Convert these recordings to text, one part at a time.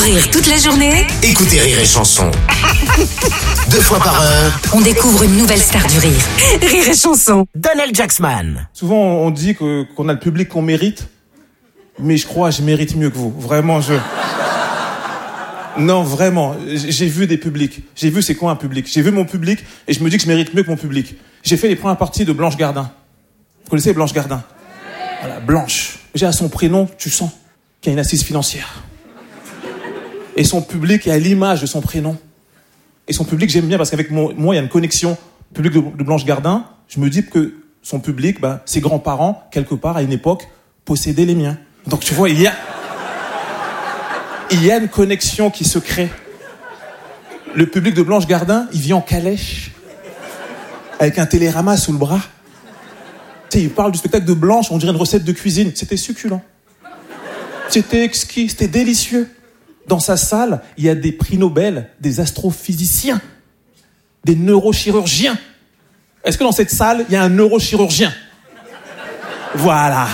rire toute la journée, Écoutez Rire et Chanson. 2 fois par heure. on découvre une nouvelle star du rire. Rire et Chanson. Donald Jacksman. Souvent, on dit qu'on a le public qu'on mérite, mais je crois que je mérite mieux que vous. Vraiment, Non, vraiment, j'ai vu des publics. J'ai vu c'est quoi un public. J'ai vu mon public et je me dis que je mérite mieux que mon public. J'ai fait les premières parties de Blanche Gardin. Vous connaissez Blanche Gardin? Voilà, Blanche. Déjà à son prénom, tu sens qu'il y a une assise financière. Et son public est à l'image de son prénom. Et son public, j'aime bien parce qu'avec moi, il y a une connexion. Le public de Blanche Gardin, je me dis que son public, ses grands-parents, quelque part, à une époque, possédaient les miens. Donc tu vois, il y a une connexion qui se crée. Le public de Blanche Gardin, il vit en calèche, avec un télérama sous le bras. Tu sais, il parle du spectacle de Blanche, on dirait une recette de cuisine. C'était succulent. C'était exquis, c'était délicieux. Dans sa salle, il y a des prix Nobel, des astrophysiciens, des neurochirurgiens. Est-ce que dans cette salle, il y a un neurochirurgien? Voilà,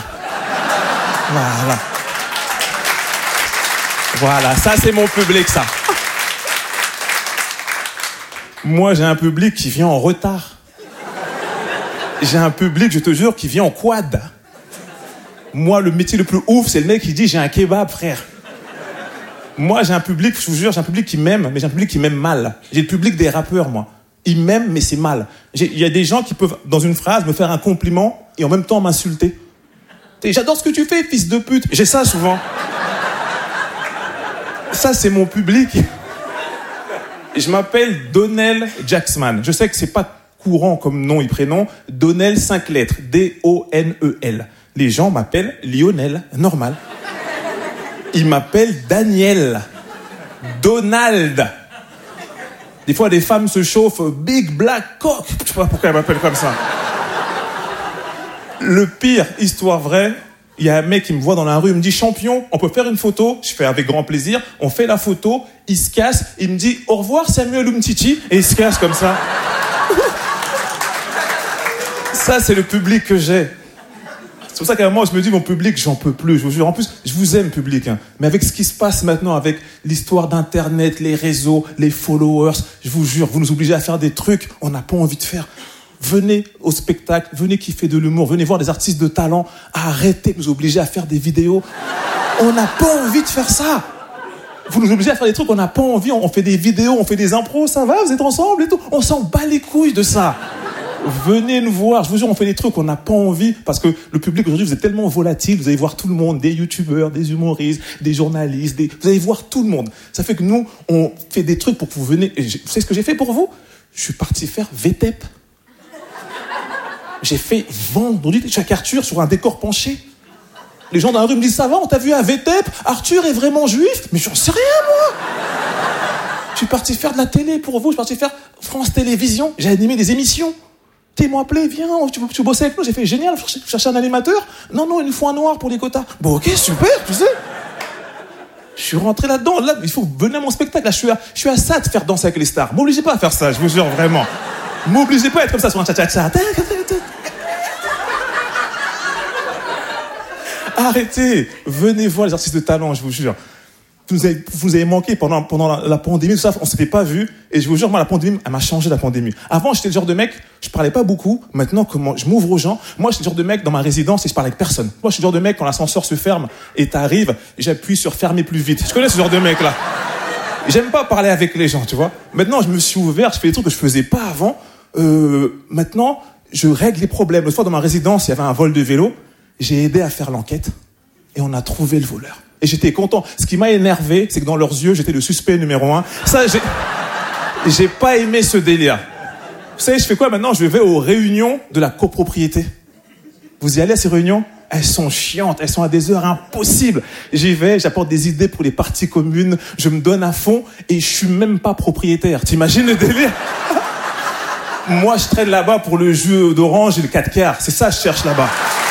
ça c'est mon public, ça. Moi, j'ai un public qui vient en retard. J'ai un public, je te jure, qui vient en quad. Moi, le métier le plus ouf, c'est le mec qui dit « j'ai un kebab, frère ». Moi, j'ai un public, je vous jure, j'ai un public qui m'aime, mais j'ai un public qui m'aime mal. J'ai le public des rappeurs, moi. Ils m'aiment, mais c'est mal. Il y a des gens qui peuvent, dans une phrase, me faire un compliment et en même temps m'insulter. J'adore ce que tu fais, fils de pute. J'ai ça souvent. Ça, c'est mon public. Je m'appelle Donald Jacksman. Je sais que c'est pas courant comme nom et prénom. Donald 5 lettres. D-O-N-E-L. Les gens m'appellent Lionel. Normal. Ils m'appellent Daniel. Donald. Des fois, des femmes se chauffent. Big Black Cock. Je sais pas pourquoi elles m'appellent comme ça. Le pire, histoire vraie, il y a un mec qui me voit dans la rue, il me dit « Champion, on peut faire une photo ?» Je fais avec grand plaisir. On fait la photo, il se casse, il me dit « Au revoir Samuel Umtiti » et il se casse comme ça. Ça, c'est le public que j'ai. C'est pour ça qu'à un moment, je me dis « Mon public, j'en peux plus. » Je vous jure. En plus, je vous aime, public. Mais avec ce qui se passe maintenant, avec l'histoire d'Internet, les réseaux, les followers, je vous jure, vous nous obligez à faire des trucs on n'a pas envie de faire. Venez au spectacle, venez kiffer de l'humour, venez voir des artistes de talent. Arrêtez de nous obliger à faire des vidéos. On n'a pas envie de faire ça. Vous nous obligez à faire des trucs on n'a pas envie. On fait des vidéos, on fait des impros, ça va, vous êtes ensemble et tout. On s'en bat les couilles de ça. Venez nous voir, je vous jure, on fait des trucs on n'a pas envie. Parce que le public aujourd'hui, vous êtes tellement volatile, vous allez voir tout le monde, des youtubeurs, des humoristes, des journalistes, vous allez voir tout le monde. Ça fait que nous, on fait des trucs pour que vous venez. Et vous savez ce que j'ai fait pour vous? Je suis parti faire VTEP. J'ai fait vendredi chaque Arthur sur un décor penché. Les gens dans la rue me disent « Ça va, on t'a vu à VTEP? Arthur est vraiment juif ?» Mais j'en sais rien, moi. Je suis parti faire de la télé pour vous. Je suis parti faire France Télévisions. J'ai animé des émissions. Ils m'ont appelé, viens, tu bosses avec nous. J'ai fait génial, je cherchais un animateur. Non, il nous faut un noir pour les quotas. Bon, ok, super, tu sais. Je suis rentré là-dedans. Là, il faut venir à mon spectacle. Là, je suis à ça de faire Danser avec les stars. M'obligez pas à faire ça, je vous jure, vraiment. M'obligez pas à être comme ça sur un cha-cha-cha. Arrêtez, venez voir les artistes de talent, je vous jure. Vous avez manqué pendant la pandémie, tout ça, on s'était pas vu. Et je vous jure, moi, la pandémie, elle m'a changé, la pandémie. Avant, j'étais le genre de mec, je parlais pas beaucoup. Maintenant, comment je m'ouvre aux gens. Moi, j'étais le genre de mec dans ma résidence et je parlais avec personne. Moi, je suis le genre de mec, quand l'ascenseur se ferme et t'arrives, j'appuie sur fermer plus vite. Je connais ce genre de mec-là. J'aime pas parler avec les gens, tu vois. Maintenant, je me suis ouvert, je fais des trucs que je faisais pas avant. Maintenant, je règle les problèmes. L'autre fois, dans ma résidence, il y avait un vol de vélo. J'ai aidé à faire l'enquête et on a trouvé le voleur. Et j'étais content. Ce qui m'a énervé, c'est que dans leurs yeux, j'étais le suspect numéro 1. Ça, j'ai pas aimé ce délire. Vous savez, je fais quoi maintenant? Je vais aux réunions de la copropriété. Vous y allez à ces réunions? Elles sont chiantes, elles sont à des heures impossibles. J'y vais, j'apporte des idées pour les parties communes, je me donne à fond et je suis même pas propriétaire. T'imagines le délire? Moi, je traîne là-bas pour le jus d'orange et le 4 quarts. C'est ça que je cherche là-bas.